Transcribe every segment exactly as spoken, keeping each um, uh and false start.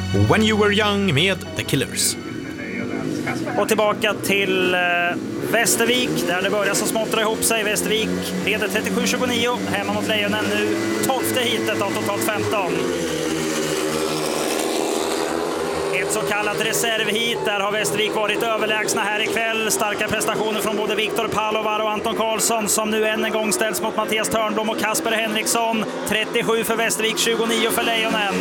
When You Were Young med The Killers. Och tillbaka till eh, Västervik där det börjar så smått dra ihop sig. Västervik leder trettiosju tjugonio hemma mot Lejonen nu. tolfte hitet av totalt femton. Ett så kallat reservhit. Där har Västervik varit överlägsna här ikväll. Starka prestationer från både Viktor Palovar och Anton Karlsson som nu än en gång ställs mot Mattias Törnblom och Kasper Henriksson. trettiosju för Västervik, tjugonio för Lejonen.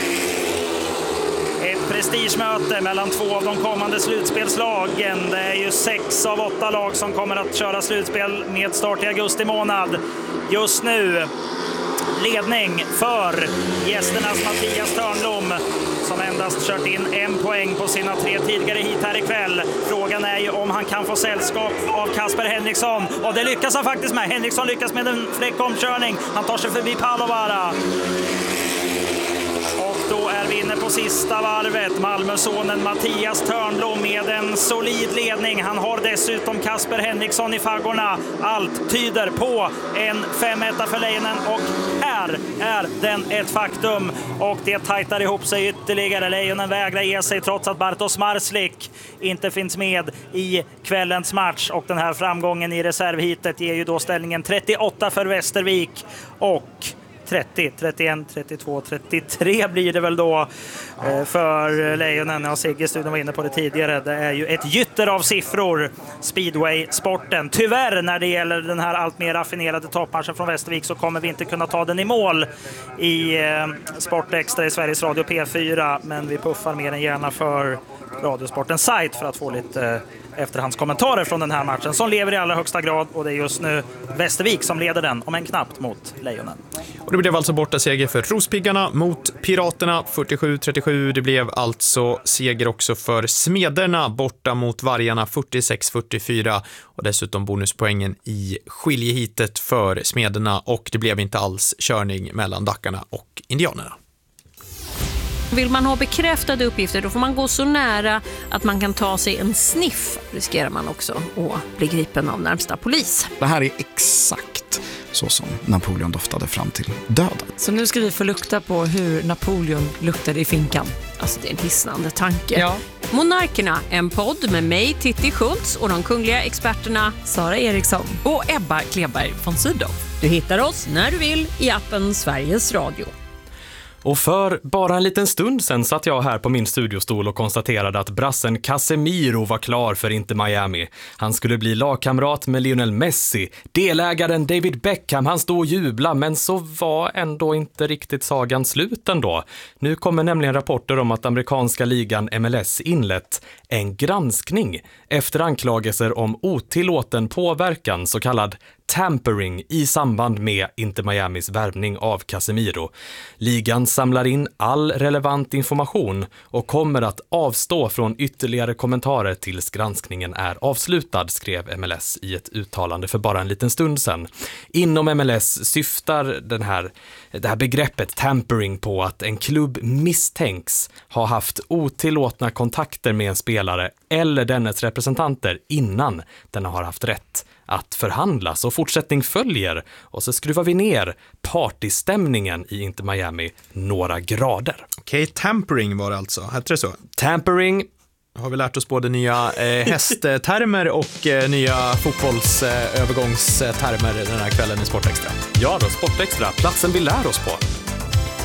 Ett prestigemöte mellan två av de kommande slutspelslagen. Det är ju sex av åtta lag som kommer att köra slutspel med start i augusti månad. Just nu ledning för gästernas Mattias Törnblom som endast kört in en poäng på sina tre tidigare hit här ikväll. Frågan är ju om han kan få sällskap av Kasper Henriksson. Och det lyckas han faktiskt med. Henriksson lyckas med en fräck omkörning. Han tar sig förbi Palovara. Och då är vi inne på sista varvet. Malmösonen Mattias Törnblom med en solid ledning. Han har dessutom Kasper Henriksson i faggorna. Allt tyder på en fem ett för Lejonen och här är den ett faktum. Och det tajtar ihop sig ytterligare. Lejonen vägrar ge sig trots att Bartosz Marslik inte finns med i kvällens match. Och den här framgången i reservhitet ger ju då ställningen trettioåtta för Västervik och trettio, trettioett, trettiotvå, trettiotre blir det väl då för Lejonen. Ja, Sigge studion var inne på det tidigare. Det är ju ett gytter av siffror, speedway-sporten. Tyvärr när det gäller den här allt mer raffinerade toppmatchen från Västervik så kommer vi inte kunna ta den i mål i Sport Extra i Sveriges Radio P fyra. Men vi puffar mer än gärna för Radiosportens sajt för att få lite efterhandskommentarer från den här matchen som lever i allra högsta grad, och det är just nu Västervik som leder den, om en knappt mot Lejonen. Och det blev alltså borta seger för Rospiggarna mot Piraterna fyrtiosju trettiosju. Det blev alltså seger också för Smederna borta mot Vargarna fyrtiosex fyrtiofyra och dessutom bonuspoängen i skiljehitet för Smederna, och det blev inte alls körning mellan Dackarna och Indianerna. Vill man ha bekräftade uppgifter då får man gå så nära att man kan ta sig en sniff. Riskerar man också att bli gripen av närmsta polis. Det här är exakt så som Napoleon doftade fram till döden. Så nu ska vi få lukta på hur Napoleon luktade i finkan. Alltså det är en hisnande tanke. Ja. Monarkerna, en podd med mig Titti Schultz och de kungliga experterna Sara Eriksson och Ebba Kleberg von Sydow. Du hittar oss när du vill i appen Sveriges Radio. Och för bara en liten stund sen satt jag här på min studiostol och konstaterade att brassen Casemiro var klar för Inter Miami. Han skulle bli lagkamrat med Lionel Messi. Delägaren David Beckham, han stod och jubla, men så var ändå inte riktigt sagan slut ändå. Nu kommer nämligen rapporter om att amerikanska ligan M L S inlett en granskning efter anklagelser om otillåten påverkan, så kallad tampering, i samband med Inter Miamis värvning av Casemiro. Ligan samlar in all relevant information och kommer att avstå från ytterligare kommentarer tills granskningen är avslutad, skrev M L S i ett uttalande för bara en liten stund sedan. Inom M L S syftar den här, det här begreppet tampering på att en klubb misstänks ha haft otillåtna kontakter med en spelare eller dennes representanter innan den har haft rätt att förhandlas, och fortsättning följer, och så skruvar vi ner partystämningen i Inter Miami några grader. Okej, okay, tampering var det alltså. Hette det så? Tampering. Har vi lärt oss både nya eh, hästtermer och eh, nya fotbollsövergångstermer eh, den här kvällen i Sportextra. Ja då, Sportextra, platsen vi lär oss på.